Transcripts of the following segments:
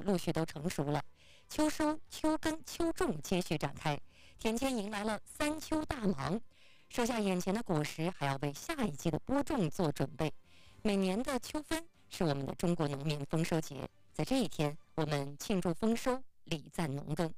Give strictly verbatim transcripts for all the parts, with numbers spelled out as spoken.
陆续都成熟了，秋收、秋耕、秋种接续展开，田间迎来了三秋大忙。收下眼前的果实，还要为下一季的播种做准备。每年的秋分是我们的中国农民丰收节，在这一天，我们庆祝丰收，礼赞农耕。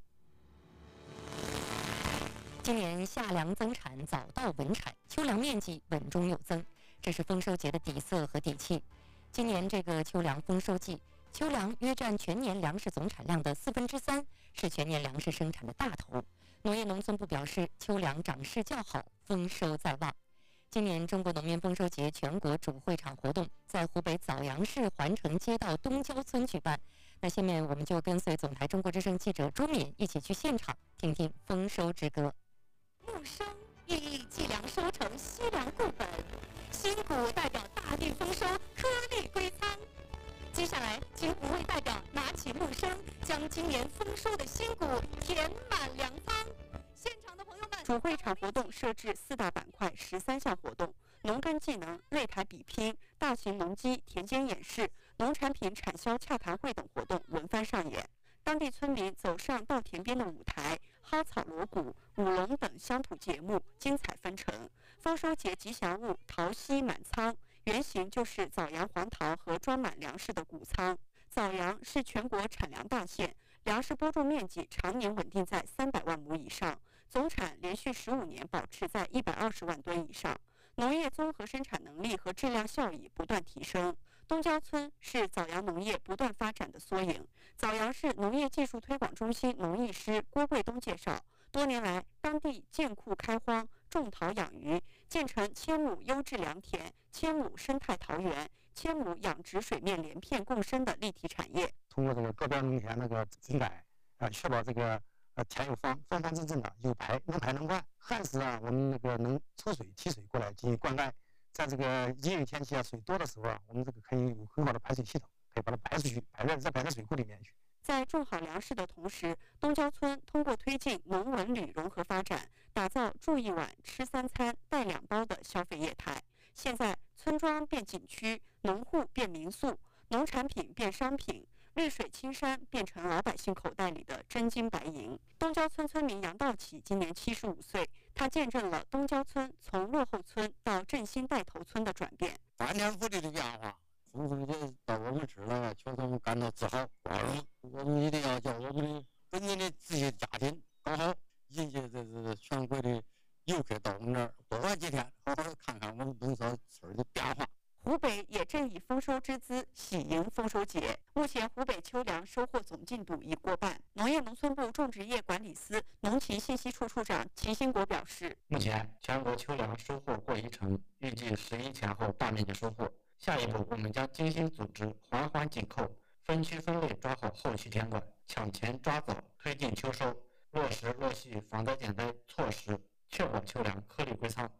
今年夏粮增产，早稻稳产，秋粮面积稳中有增，这是丰收节的底色和底气。今年这个秋粮丰收季，秋粮约占全年粮食总产量的四分之三，是全年粮食生产的大头。农业农村部表示，秋粮长势较好，丰收在望。今年中国农民丰收节全国主会场活动在湖北枣阳市环城街道东郊村举办。那下面我们就跟随总台中国之声记者朱敏一起去现场，听听丰收之歌。木生寓意季粮收成，惜粮固本；新谷代表大地丰收，颗粒归仓。接下来，请五位代表拿起木生，将今年丰收的新谷填满粮仓。现场的朋友们， 主会场活动设置四大板块，十三项活动：农耕技能、擂台比拼、大型农机田间演示、农产品产销洽谈会等活动轮番上演。当地村民走上稻田边的舞台，蒿草锣鼓、舞龙等乡土节目精彩纷呈。丰收节吉祥物桃溪满仓，原型就是枣阳黄桃和装满粮食的谷仓。枣阳是全国产粮大县，粮食播种面积常年稳定在三百万亩以上，总产连续十五年保持在一百二十万吨以上。农业综合生产能力和质量效益不断提升。东郊村是枣阳农业不断发展的缩影。枣阳市农业技术推广中心农艺师郭贵东介绍，多年来当地建库开荒，种桃养鱼，建成千亩优质良田、千亩生态桃园、千亩养殖水面连片共生的立体产业。 通过这个各标农田那个整改啊，确保这个呃田有方，方方正正的，有排能排能灌。旱时啊，我们那个能抽水提水过来进行灌溉。在这个阴雨天气啊，水多的时候啊，我们这个可以有很好的排水系统，可以把它排出去，排在再排到水库里面去。 在种好粮食的同时，东郊村通过推进农文旅融合发展，打造住一晚、吃三餐、带两包的消费业态。现在，村庄变景区，农户变民宿，农产品变商品，绿水青山变成老百姓口袋里的真金白银。东郊村村民杨道启今年七十五岁，他见证了东郊村从落后村到振兴带头村的转变。 翻天覆地的变化，丰收节到我们这儿来，确实我们感到自豪光荣。我们一定要叫我们的本地的这些家庭搞好，引进这这全国的游客到我们这儿多玩几天，好好看看我们东郊村的变化。 湖北也正以丰收之姿喜迎丰收节。目前，湖北秋粮收获总进度已过半。农业农村部种植业管理司农禽信息处处长齐兴国表示， 目前全国秋粮收获过一成，预计十一前后大面积收获。下一步，我们将精心组织，环环紧扣，分区分类抓好后期田管，抢前抓早，推进秋收，落实落细防灾减灾措施，确保秋粮颗粒归仓。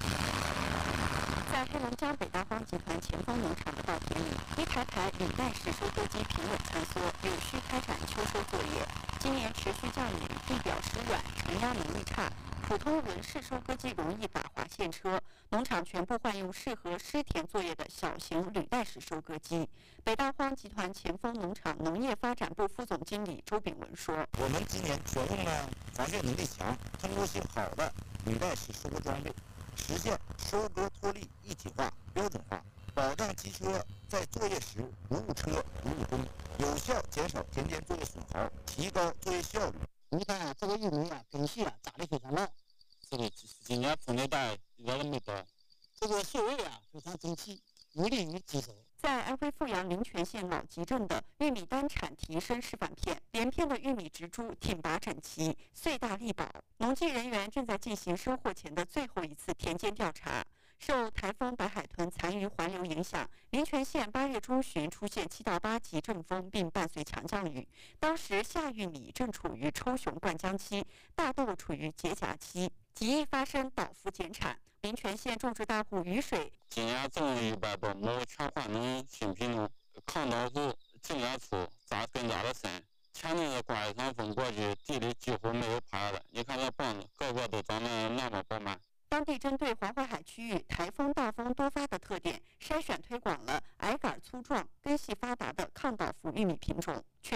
在黑龙江北大荒集团前方农场的稻田里，一台台履带式收割机平稳穿梭，有序开展秋收作业。今年持续降雨，地表湿软，承压能力差，普通轮式收割机容易打滑陷车，农场全部换用适合湿田作业的小型履带式收割机。北大荒集团前锋农场农业发展部副总经理周炳文说：“ 我们今年选用了防溅能力强、通过性好的履带式收割装备，实现收割脱粒一体化、标准化，保障机车在作业时不误车、不误工，有效减少田间作业损耗，提高作业效率。 你看啊，这个玉米啊，根系啊扎得非常牢，这个今年风力大一点都没倒，这个穗位啊非常整齐，有利于机收。” 在安徽阜阳临泉县老集镇的玉米单产提升示范片，连片的玉米植株挺拔整齐，穗大力保。农技人员正在进行收获前的最后一次田间调查。受台风白海豚残余环流影响，临泉县八月中旬出现七到八级阵风，并伴随强降雨。当时夏玉米正处于抽熊灌浆期，大豆处于结荚期，极易发生倒伏减产。临泉县种植大户雨水今年种一百多亩全换成新品种，抗倒伏、净压粗、扎根扎的深。前年的刮一场风过去，